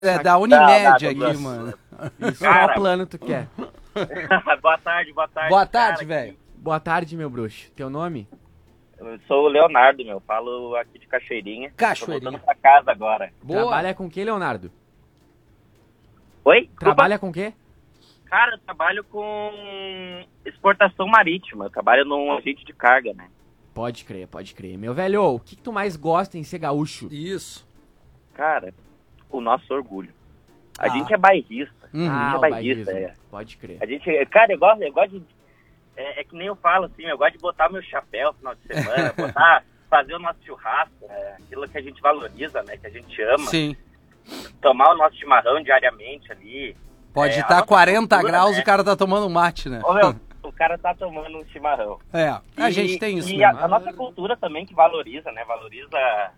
da Unimed aqui, mano. Qual plano tu quer? Boa tarde. Boa tarde, velho. Boa tarde, meu bruxo. Teu nome? Eu sou o Leonardo, falo aqui de Cachoeirinha. Cachoeirinha. Tô voltando pra casa agora. Boa. Trabalha com que, Leonardo? Oi? Trabalha com que? Cara, eu trabalho com exportação marítima. Eu trabalho num agente de carga, né? Pode crer. Meu velho, o que tu mais gosta em ser gaúcho? Isso. Cara, o nosso orgulho. A gente é bairrista. Uhum. A gente é o bairrista, bairrismo. Pode crer. A gente, cara, eu gosto de... É que nem eu falo, assim, eu gosto de botar meu chapéu no final de semana, fazer o nosso churrasco, aquilo que a gente valoriza, né, que a gente ama. Sim. Tomar o nosso chimarrão diariamente ali. Pode estar 40 cultura, graus, né? O cara tá tomando um mate, né? Ô, meu, o cara tá tomando um chimarrão. A gente tem isso, E né? a nossa cultura também que valoriza, né, valoriza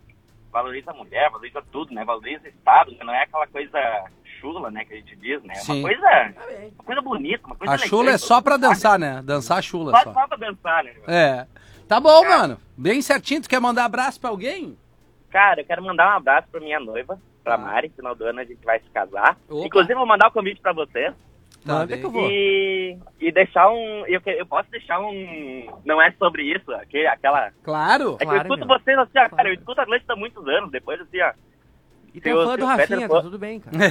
a mulher, valoriza tudo, né, valoriza o Estado, né? Não é aquela coisa chula, né, que a gente diz, né, Sim. uma coisa bonita, uma coisa A chula é só pra dançar, né? Dançar a chula Só só. pra dançar, né? Tá bom, mano. Bem certinho. Tu quer mandar abraço pra alguém? Cara, eu quero mandar um abraço pra minha noiva, pra Mari. Final do ano a gente vai se casar. Opa. Inclusive, eu vou mandar o convite pra vocês. Tá Manda bem. que eu vou. E deixar um... Eu posso deixar um... Não é sobre isso, aquela... Claro. É que eu Claro, escuto meu. vocês assim, ó, cara, eu escuto a Atlântida há muitos anos, depois assim, ó... E tu é fã do Rafinha, tá tudo bem, cara.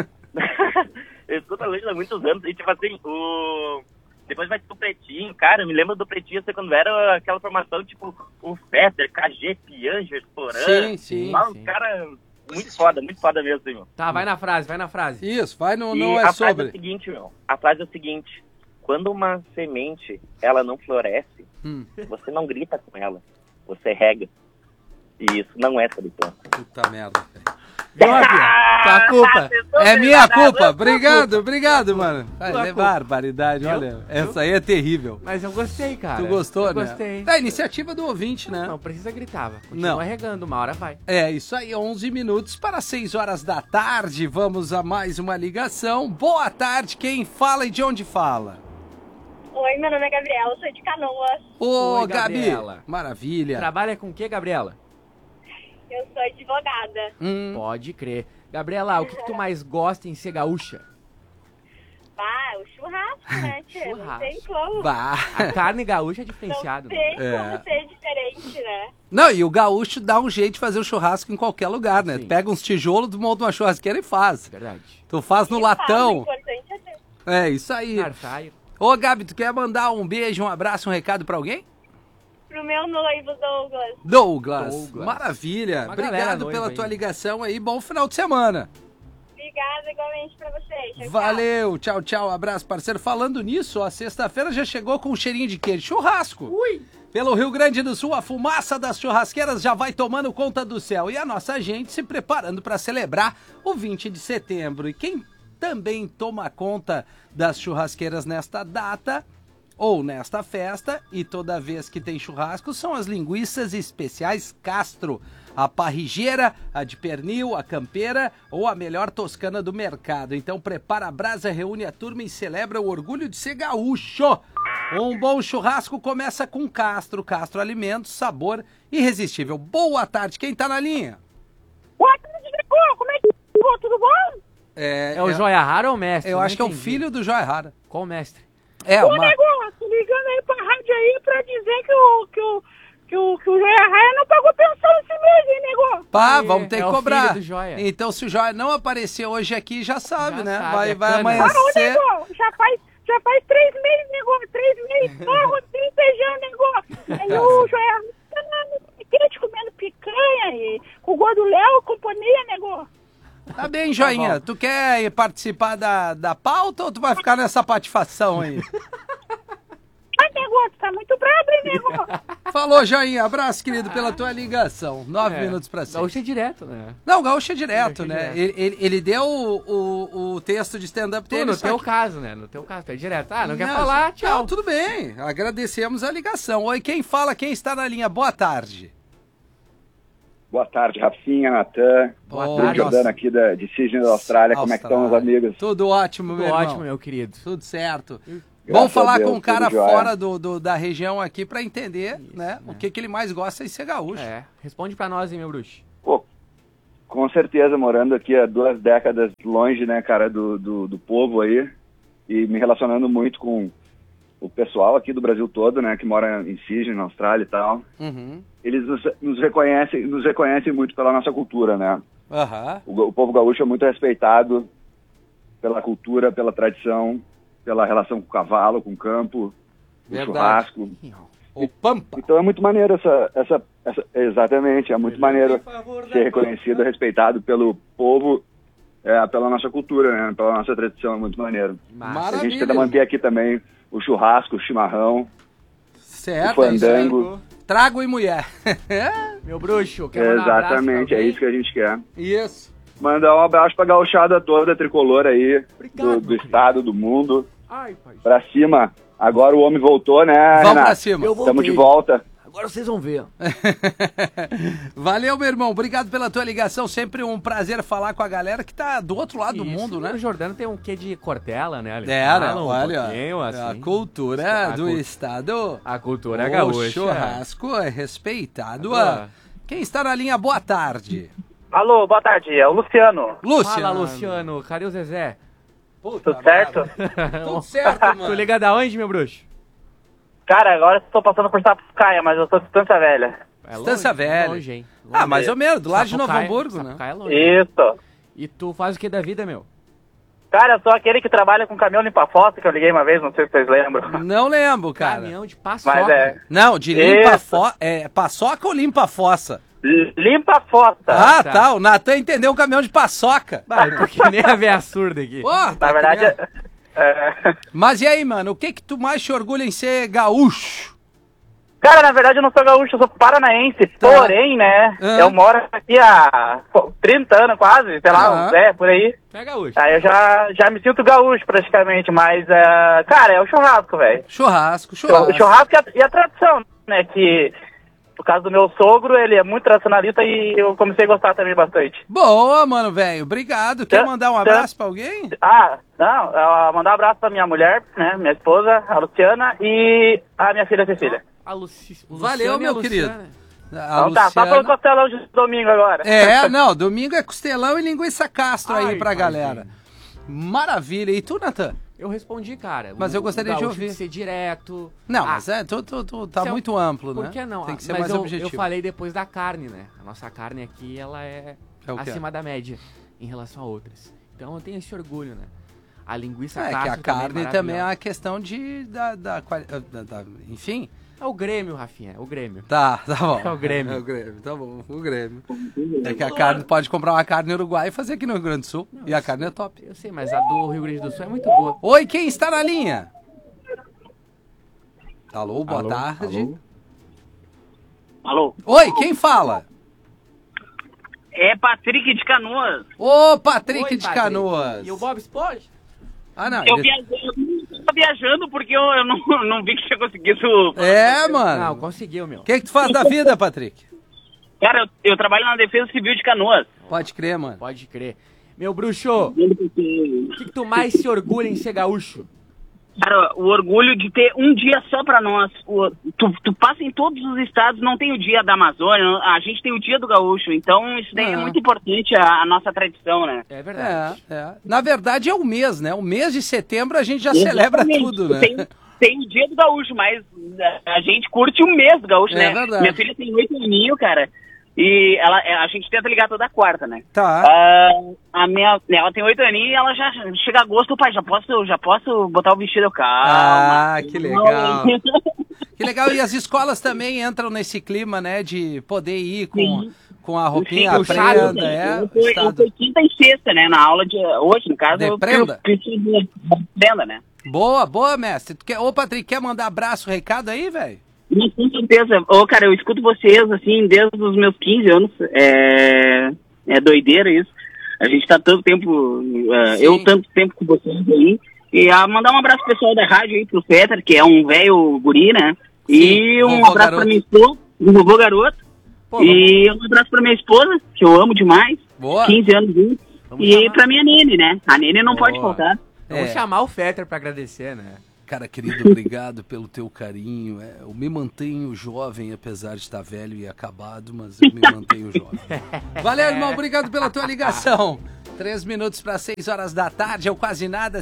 Eu escuto a Atlântida há muitos anos e tipo assim, depois vai ter o Pretinho, cara, eu me lembro do Pretinho, assim, quando era aquela formação, tipo, o Fetter, KG, Pianger, Porã. Sim. Um cara muito foda mesmo, assim, meu. Tá, vai na frase. Isso, vai no E não é a frase é sobre. o seguinte, a frase é o seguinte: quando uma semente, ela não floresce, você não grita com ela, você rega. E isso não é sobre planta. Puta merda, velho. Viu, Rafinha? Tua culpa. É minha culpa. Obrigado, mano. É barbaridade, olha. Essa aí é terrível. Mas eu gostei, cara. Tu gostou, eu né? Gostei. É a iniciativa do ouvinte, né? Não precisa gritar, continua Não. regando, uma hora vai. É, isso aí, 11 minutos para 6 horas da tarde. Vamos a mais uma ligação. Boa tarde, quem fala e de onde fala? Oi, meu nome é Gabriela, sou de Canoas. Ô, Oi, Gabi. Gabriela. Maravilha. Trabalha com o que, Gabriela? Eu sou advogada. Pode crer. Gabriela, o que tu mais gosta em ser gaúcha? O churrasco, né, tia? Não Churrasco. tem como. Bah. A carne gaúcha é Não diferenciada. tem É. como ser diferente, né? Não, e o gaúcho dá um jeito de fazer o churrasco em qualquer lugar, né? Sim. Pega uns tijolos, tu monta uma churrasqueira e faz. Verdade. Tu faz no O latão. importante é ter. É, isso aí. Airfryer. Ô, Gabi, tu quer mandar um beijo, um abraço, um recado pra alguém? Pro meu noivo, Douglas. Douglas. Maravilha. Uma galera Obrigado noiva pela aí. tua ligação aí. Bom final de semana. Obrigada igualmente pra vocês. Tchau, tchau. Valeu, tchau, abraço, parceiro. Falando nisso, a sexta-feira já chegou com um cheirinho de queijo. Churrasco. Ui! Pelo Rio Grande do Sul, a fumaça das churrasqueiras já vai tomando conta do céu. E a nossa gente se preparando para celebrar o 20 de setembro. E quem também toma conta das churrasqueiras nesta data ou nesta festa, e toda vez que tem churrasco, são as linguiças especiais Castro. A parrigeira, a de pernil, a campeira ou a melhor toscana do mercado. Então prepara a brasa, reúne a turma e celebra o orgulho de ser gaúcho. Um bom churrasco começa com Castro. Castro Alimentos, sabor irresistível. Boa tarde, quem tá na linha? Boa tarde, Nicô. Como é que ficou? Tudo bom? É o Joia Rara ou o mestre? Eu Não acho que é o entendi. filho do Joia Rara. Qual o mestre? É, Ô, uma... Nego, tô ligando aí pra rádio aí pra dizer que o Joia Raia não pagou pensão esse mês, hein, Nego? Pá, É, vamos ter é que o cobrar. filho do Joia. Então, se o Joia não aparecer hoje aqui, já sabe, Já né? sabe, vai é vai cana. amanhecer. Ô, Nego, já faz 3 meses, Nego. 3 meses só rodinho feijão, Nego. Aí o Joia Raia tá na quente comendo picanha e com o gordo Léo, companhia, Nego. Tá bem, Joinha. Tu quer participar da pauta ou tu vai ficar nessa patifação aí? Ai, Nego, tu tá muito brabo, hein, Nego? Falou, Joinha. Abraço, querido, pela tua ligação. 9 minutos pra 6. Gaúcho é direto, né? Não, o Gaúcho é direto, Gaúcho é né? Ele deu o texto de stand-up Tu, dele. no só teu que- caso, né? No teu caso, tu é direto. Ah, não quer Não, falar? Tchau. Não, tudo bem. Agradecemos a ligação. Oi, quem fala? Quem está na linha? Boa tarde. Boa tarde, Rafinha, Natan. Boa Bruno tarde. Jordano aqui de Sydney, da Austrália. Como é que estão os amigos? Tudo ótimo, Tudo meu irmão. ótimo, meu querido. Tudo certo. Graças Bom falar a Deus, com um cara tudo jóia. fora da região aqui pra entender, né, o que ele mais gosta em ser gaúcho. É, responde pra nós, hein, meu bruxo. Pô, Com certeza, morando aqui há 2 décadas longe, né, cara, do povo aí, e me relacionando muito com o pessoal aqui do Brasil todo, né, que mora em Sydney, na Austrália e tal. Uhum. Eles nos reconhecem muito pela nossa cultura, né? Aham. O povo gaúcho é muito respeitado pela cultura, pela tradição, pela relação com o cavalo, com o campo, o Verdade. churrasco. O Pampa. Então é muito maneiro exatamente, é muito maneiro ser reconhecido, respeitado pelo povo, pela nossa cultura, né? Pela nossa tradição, é muito maneiro. Maravilha. A gente tenta manter aqui também o churrasco, o chimarrão, Certo, o é isso aí. fandango. Trago e mulher. Meu bruxo, quer mandar um abraço pra Exatamente, é alguém? isso que a gente quer. Isso. Mandar um abraço pra gauchada toda, tricolor aí, Obrigado, do meu estado, do mundo. Ai, pai. Pra cima. Agora o homem voltou, né, Vamos Renato? pra cima. Estamos de volta. Agora vocês vão ver. Valeu, meu irmão. Obrigado pela tua ligação. Sempre um prazer falar com a galera que tá do outro lado do mundo, né? O Jordano tem um quê de Cortella, né? Eles Né? falam um Olha, pouquinho, a assim. cultura A do estado. A cultura O gaúcha. churrasco é respeitado. Boa. Quem está na linha, boa tarde. Alô, boa tarde, é o Luciano. Lúcia. Fala, Luciano. Cadê o Zezé? Tudo certo? Tudo certo, Tu mano. liga da onde, meu bruxo? Cara, agora estou passando por Sapucaia, mas eu sou de Distância Velha. É Distância Velha. Longe, hein? Ah, mais ou menos, do lado de Novo Sapucaia- Hamburgo, né? Sapucaia é longe. Isso. E tu faz o que da vida, meu? Cara, eu sou aquele que trabalha com caminhão limpa-fossa, que eu liguei uma vez, não sei se vocês lembram. Não lembro, cara. Caminhão de paçoca. Mas é, Não, de limpa Isso. paçoca ou limpa fossa? limpa-fossa. Ah, tá. tá. O Natan entendeu o caminhão de paçoca. Bah, eu tô que nem a véia surda aqui. Porra, tá Na verdade, entendendo? Mas e aí, mano, o que que tu mais te orgulha em ser gaúcho? Cara, na verdade eu não sou gaúcho, eu sou paranaense. Tá. Porém, né, Ah. eu moro aqui há 30 anos quase, sei lá, Ah. por aí. Tu é gaúcho. Aí eu já me sinto gaúcho praticamente, mas, cara, é o churrasco, velho. Churrasco. O churrasco e a tradição, né, que por causa do meu sogro, ele é muito tradicionalista e eu comecei a gostar também bastante. Boa, mano, velho. Obrigado. Quer Tá, mandar um tá. abraço pra alguém? Ah, não, mandar um abraço pra minha mulher, né, minha esposa, a Luciana, e a minha filha Cecília. A Luciana Valeu, e a meu Luciana. querido. A Então tá, só pelo Luciana... costelão de domingo agora. É, não, domingo é costelão e linguiça castro aí Ai, pra pai, galera. gente. Maravilha. E tu, Natan? Eu respondi, cara. Mas eu gostaria de gaúcho ouvir. tem que ser direto. Não, Ah, mas tu tá se eu- muito amplo, né? Por que não? Tem que ser Mas mais eu objetivo. falei depois da carne, né? A nossa carne aqui, ela é É o quê? acima da média em relação a outras. Então eu tenho esse orgulho, né? A linguiça É que castro a carne também é maravilhosa. uma questão enfim. É o Grêmio, Rafinha, é o Grêmio. Tá bom. É o Grêmio. É o Grêmio, tá bom, o Grêmio. É que a carne, pode comprar uma carne no Uruguai e fazer aqui no Rio Grande do Sul. E a carne é top. Eu sei, mas a do Rio Grande do Sul é muito boa. Oi, quem está na linha? Alô, boa Alô? tarde. Alô? Alô? Oi, quem fala? É Patrick de Canoas. Ô, Patrick Oi, de Patrick. Canoas. E o Bob Esponja? Ah, não. Eu ele- tô viajando porque eu não vi que tinha conseguido. É, Não, mano. conseguiu, meu. O que tu faz da vida, Patrick? Cara, eu trabalho na Defesa Civil de Canoas. Pode crer, mano. Pode crer. Meu bruxo, o que tu mais se orgulha em ser gaúcho? Cara, o orgulho de ter um dia só pra nós. Tu passa em todos os estados, não tem o dia da Amazônia, a gente tem o dia do gaúcho. Então isso daí é muito importante, a nossa tradição, né? É verdade. Na verdade é o mês, né? O mês de setembro a gente já celebra Exatamente. tudo, né? Tem o dia do gaúcho, mas a gente curte o mês do gaúcho, É né? verdade. Minha filha tem 8 aninhos, cara. E a gente tenta ligar toda quarta, né? Tá. Ela tem 8 aninhos e ela já chega a agosto, pai, já posso botar o vestido, calma. Ah, que legal. Que legal. E as escolas também entram nesse clima, né? De poder ir com a roupinha, a puxado, prenda, né? Eu fui quinta e sexta, né? Na aula de hoje, no caso, De prenda? de prenda, né? Boa, mestre. Ô, Patrick, quer mandar abraço, recado aí, velho? Mas, com certeza. Cara, eu escuto vocês, assim, desde os meus 15 anos. É doideira isso. A gente tá tanto tempo, eu tanto tempo com vocês aí. E mandar um abraço pro pessoal da rádio aí, pro Fetter, que é um velho guri, né? E um vovô abraço garoto. pra minha esposa, do vovô garoto. Pô, E um abraço pra minha esposa, que eu amo demais. Boa. 15 anos juntos. Vamos E chamar. pra minha Nene, né? A Nene não Boa. pode faltar. Vamos chamar o Fetter pra agradecer, né? Cara querido, obrigado pelo teu carinho. Eu me mantenho jovem, apesar de estar velho e acabado, mas eu me mantenho jovem. Valeu, irmão, obrigado pela tua ligação. 3 minutos para 6 horas da tarde, é o Quase Nada,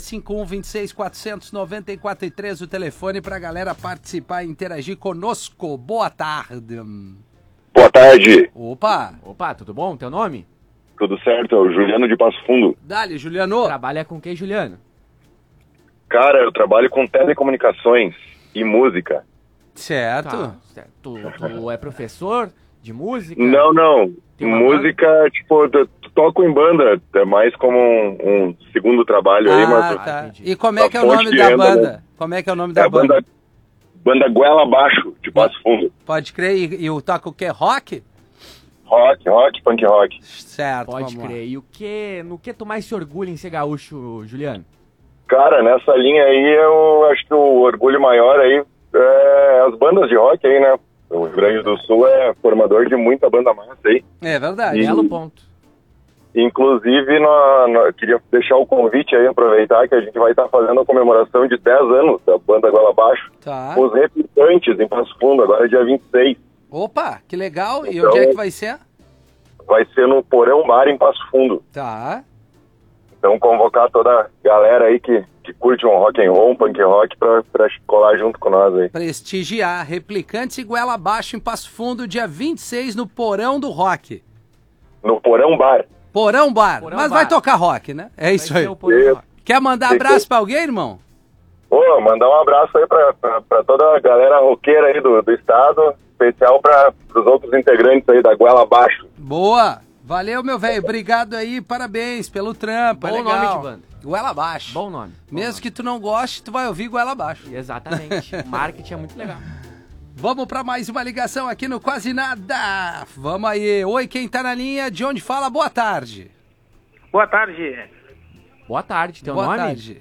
5126-494-3, o telefone pra galera participar e interagir conosco. Boa tarde. Boa tarde. Opa, tudo bom? Teu nome? Tudo certo? É o Juliano de Passo Fundo. dale, Juliano. Trabalha com quem, Juliano? Cara, eu trabalho com telecomunicações e música. Certo. Tá, certo. Tu é professor de música? Não. Tem uma Música, tipo, eu toco em banda. É mais como um segundo trabalho aí, mas... Tá. entendi. E como é que é o fonte nome de da renda, banda? né? Como é que é o nome É da a banda? banda Goela Abaixo, de Passo Fundo. Pode crer, e o toca o quê? Rock? Rock, punk rock. Certo, Pode vamos lá. crer. E no que tu mais se orgulha em ser gaúcho, Juliano? Cara, nessa linha aí, eu acho que o orgulho maior aí é as bandas de rock aí, né? O Rio Grande do Sul é formador de muita banda massa aí. É verdade. Belo ponto. Inclusive, eu queria deixar o convite aí, aproveitar que a gente vai estar fazendo a comemoração de 10 anos da banda Goela Abaixo. Tá. Os Repitantes em Passo Fundo, agora é dia 26. Opa, que legal. E Então- onde é que vai ser? Vai ser no Porão Bar em Passo Fundo. Tá. Então, convocar toda a galera aí que curte um rock and roll, um punk rock, pra colar junto com nós aí. Prestigiar. Replicantes e Goela Abaixo em Passo Fundo, dia 26, no Porão do Rock. No Porão Bar. Porão Bar. Porão Mas Bar. vai tocar rock, né? É isso Vai aí. ser o Porão Rock. Quer mandar abraço pra alguém, irmão? Pô, mandar um abraço aí pra toda a galera roqueira aí do estado, especial pros outros integrantes aí da Goela Abaixo. Boa. Valeu, meu velho. Obrigado aí. Parabéns pelo trampo. É Bom legal. nome de banda. Goela Abaixo. Bom nome. Mesmo que tu não goste, tu vai ouvir Goela Abaixo. Exatamente. O marketing é muito legal. Vamos pra mais uma ligação aqui no Quase Nada. Vamos aí. Oi, quem tá na linha? De onde fala? Boa tarde. Boa tarde. Boa tarde. Teu Boa nome? tarde.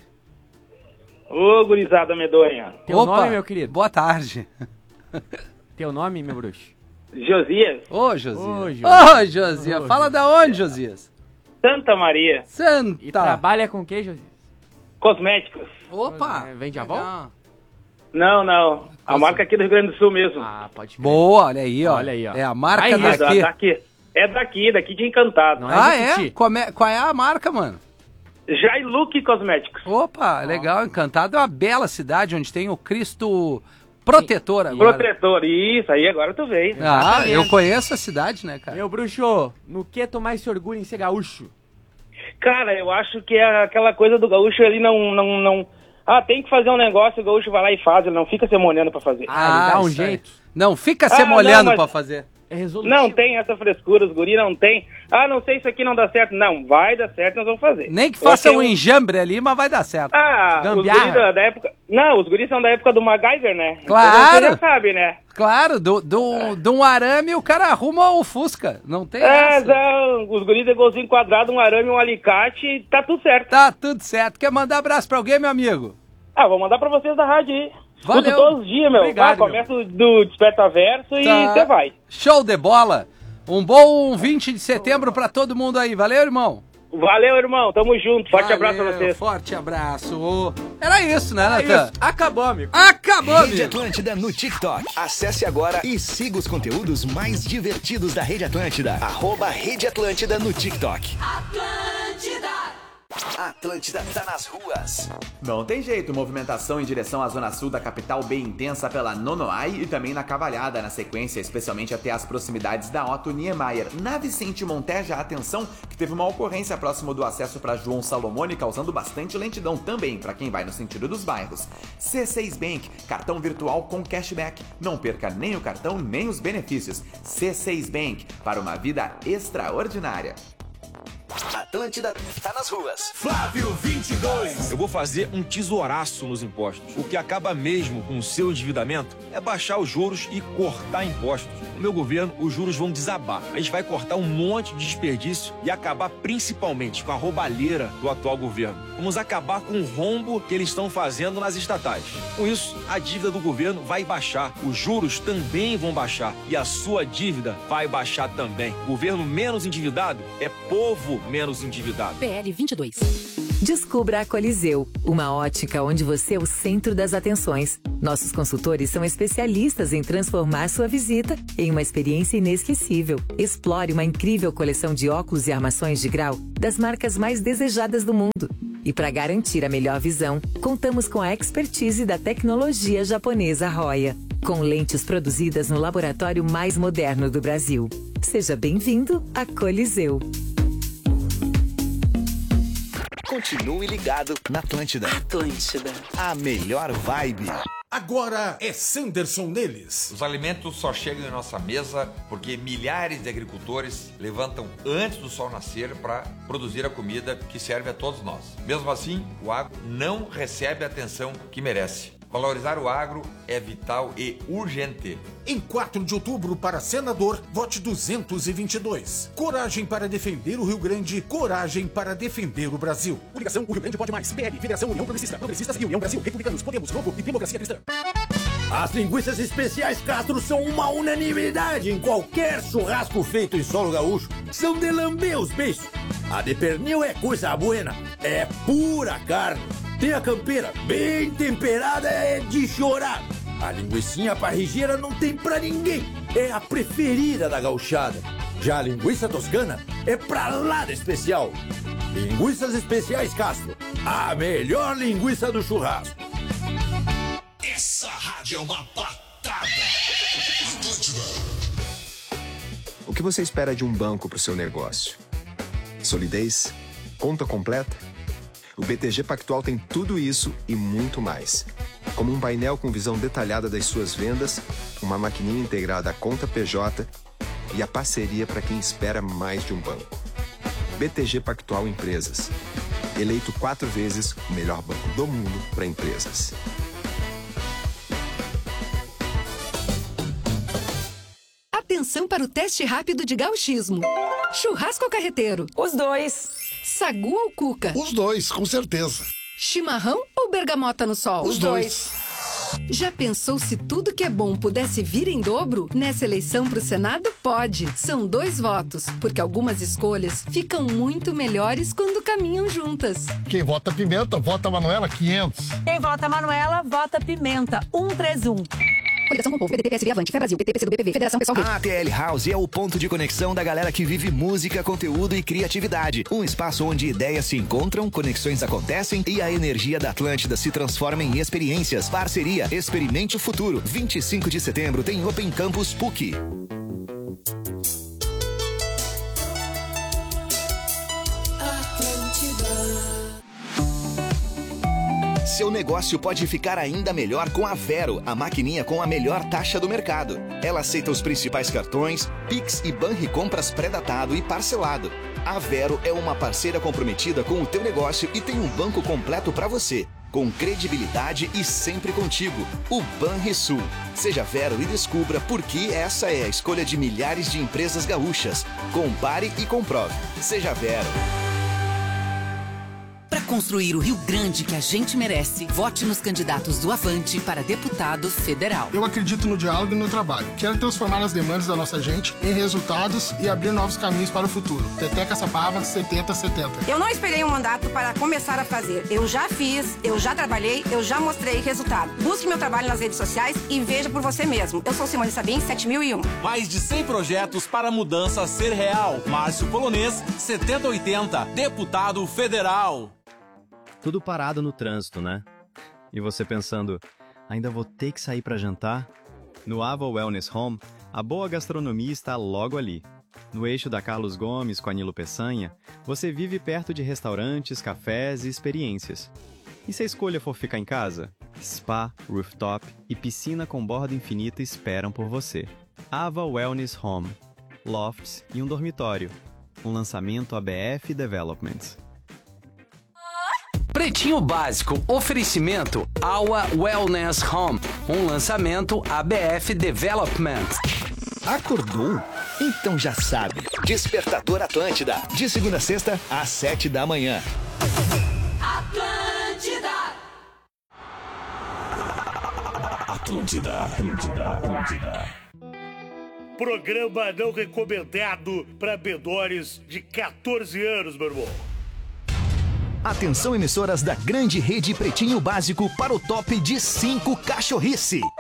Ô, gurizada medonha. Teu nome, meu querido? Boa tarde. Teu nome, meu bruxo? Josias, Ô, Josias. Ô, Ô, Josias. Josias. Ô, Fala da onde, Josias? Santa Maria, Santa. E trabalha com quem, Josias? cosméticos. Opa. Vende avó? Legal. Não. A marca aqui do Rio Grande do Sul mesmo. Ah, pode crer. Boa, olha aí, ó. Olha aí, ó. É a marca Aí, daqui. É daqui de Encantado. Não é Ah, de é? Titi. Qual é a marca, mano? Jailuk Cosméticos. Opa, legal. Encantado é uma bela cidade onde tem o Cristo Protetor agora. Protetor, isso aí agora tu veio. Ah, Exatamente. eu conheço a cidade, né, cara? Meu bruxo, no que tu mais se orgulha em ser gaúcho? Cara, eu acho que é aquela coisa do gaúcho ali não... Ah, tem que fazer um negócio, o gaúcho vai lá e faz, ele não fica se molhando pra fazer. Ah, ele dá um isso aí. jeito. Não, fica se Ah, molhando não, mas- pra fazer. É resolutivo. Não tem essa frescura, os guri não tem. Ah, não sei, isso aqui não dá certo. Não, vai dar certo, nós vamos fazer. Nem que Eu faça tenho- um enjambre ali, mas vai dar certo. Ah, os Gambiarra. guris da época... Não, os guris são da época do MacGyver, né? Claro. Então, você já sabe, né? Claro, de um arame o cara arruma o Fusca. Não tem É, essa. não, os guris de golzinho quadrado, um arame, um alicate, tá tudo certo. Tá tudo certo. Quer mandar abraço pra alguém, meu amigo? Ah, vou mandar pra vocês da rádio aí. Valeu. Escuto todos os dias, meu. Obrigado, Começa do Desperta Verso e Tá. você vai. Show de bola. Um bom 20 de setembro pra todo mundo aí. Valeu, irmão. Valeu, irmão. Tamo junto. Forte abraço pra Valeu, vocês. Forte abraço. Era isso, né, É Natan? isso. Acabou, amigo. Acabou, Rede amigo. Atlântida no TikTok. Acesse agora e siga os conteúdos mais divertidos da Rede Atlântida. @Rede Atlântida no TikTok. Atlântida tá nas ruas. Não tem jeito, movimentação em direção à zona sul da capital bem intensa pela Nonoai e também na Cavalhada, na sequência, especialmente até as proximidades da Otto Niemeyer. Na Vicente Monteja, atenção, que teve uma ocorrência próximo do acesso para João Salomone, causando bastante lentidão também para quem vai no sentido dos bairros. C6 Bank, cartão virtual com cashback. Não perca nem o cartão nem os benefícios. C6 Bank, para uma vida extraordinária. Atlântida tá nas ruas. Flávio 22. Eu vou fazer um tesouraço nos impostos. O que acaba mesmo com o seu endividamento é baixar os juros e cortar impostos. No meu governo, os juros vão desabar. A gente vai cortar um monte de desperdício e acabar principalmente com a roubalheira do atual governo. Vamos acabar com o rombo que eles estão fazendo nas estatais. Com isso, a dívida do governo vai baixar, os juros também vão baixar e a sua dívida vai baixar também. Governo menos endividado é povo menos endividado. PL 22. Descubra a Coliseu, uma ótica onde você é o centro das atenções. Nossos consultores são especialistas em transformar sua visita em uma experiência inesquecível. Explore uma incrível coleção de óculos e armações de grau das marcas mais desejadas do mundo. E para garantir a melhor visão, contamos com a expertise da tecnologia japonesa Roya, com lentes produzidas no laboratório mais moderno do Brasil. Seja bem-vindo a Coliseu. Continue ligado na Atlântida. Atlântida. A melhor vibe. Agora é Sanderson neles. Os alimentos só chegam em nossa mesa porque milhares de agricultores levantam antes do sol nascer para produzir a comida que serve a todos nós. Mesmo assim, o agro não recebe a atenção que merece. Valorizar o agro é vital e urgente. Em 4 de outubro, para senador, vote 222. Coragem para defender o Rio Grande, coragem para defender o Brasil. Coligação O Rio Grande Pode Mais, PL, Federação União Progressista, Progressistas e União Brasil, Republicanos, Podemos, Novo e Democracia Cristã. As linguiças especiais Castro são uma unanimidade em qualquer churrasco feito em solo gaúcho. São de lamber os beiços. A de pernil é coisa buena, é pura carne. Tem a campeira bem temperada, é de chorar. A linguicinha parrigeira não tem pra ninguém, é a preferida da gauchada. Já a linguiça toscana é pra lá de especial. Linguiças especiais Castro, a melhor linguiça do churrasco. Essa rádio é uma patada. O que você espera de um banco para o seu negócio? Solidez? Conta completa? O BTG Pactual tem tudo isso e muito mais. Como um painel com visão detalhada das suas vendas, uma maquininha integrada à conta PJ e a parceria para quem espera mais de um banco. BTG Pactual Empresas. Eleito 4 vezes o melhor banco do mundo para empresas. Atenção para o teste rápido de gauchismo. Churrasco ou carreteiro? Os dois. Sagu ou cuca? Os dois, com certeza. Chimarrão ou bergamota no sol? Os dois. Já pensou se tudo que é bom pudesse vir em dobro? Nessa eleição pro Senado, pode. São 2 votos, porque algumas escolhas ficam muito melhores quando caminham juntas. Quem vota Pimenta, vota Manuela 500. Quem vota Manuela, vota Pimenta 131. Coligação com o Povo, PDT, PSB, Avante, Fé Brasil, PT, PCdoB, PV, Federação Pessoal. A ATL House é o ponto de conexão da galera que vive música, conteúdo e criatividade. Um espaço onde ideias se encontram, conexões acontecem e a energia da Atlântida se transforma em experiências. Parceria Experimente o Futuro. 25 de setembro tem Open Campus PUC. Seu negócio pode ficar ainda melhor com a Vero, a maquininha com a melhor taxa do mercado. Ela aceita os principais cartões, Pix e Banricompras pré-datado e parcelado. A Vero é uma parceira comprometida com o teu negócio e tem um banco completo para você, com credibilidade e sempre contigo, o Banrisul. Seja Vero e descubra por que essa é a escolha de milhares de empresas gaúchas. Compare e comprove. Seja Vero. Para construir o Rio Grande que a gente merece, vote nos candidatos do Avante para deputado federal. Eu acredito no diálogo e no trabalho. Quero transformar as demandas da nossa gente em resultados e abrir novos caminhos para o futuro. Teté Caçapava 7070. Eu não esperei um mandato para começar a fazer. Eu já fiz, eu já trabalhei, eu já mostrei resultado. Busque meu trabalho nas redes sociais e veja por você mesmo. Eu sou Simone Sabim, 7001. Mais de 100 projetos para a mudança ser real. Márcio Polonês, 7080, deputado federal. Tudo parado no trânsito, né? E você pensando, ainda vou ter que sair para jantar? No Ava Wellness Home, a boa gastronomia está logo ali. No eixo da Carlos Gomes com a Nilo Peçanha, você vive perto de restaurantes, cafés e experiências. E se a escolha for ficar em casa? Spa, rooftop e piscina com borda infinita esperam por você. Ava Wellness Home, lofts e um dormitório. Um lançamento ABF Developments. Pretinho Básico, oferecimento Awa Wellness Home, um lançamento ABF Development. Acordou? Então já sabe. Despertador Atlântida, de segunda a sexta, às 7 da manhã. Atlântida. Atlântida, Atlântida, Atlântida. Programa não recomendado para menores de 14 anos, meu irmão. Atenção, emissoras da grande rede Pretinho Básico para o top de 5 cachorrice.